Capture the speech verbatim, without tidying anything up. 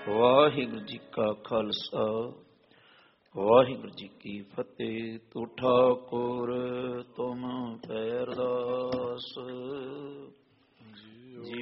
ਵਾਹਿਗੁਰੂ ਜੀ ਕਾ ਖਾਲਸਾ ਵਾਹਿਗੁਰੂ ਜੀ ਕੀ ਫਤਿਹ। ਤੂੰ ਠਾਕੁਰ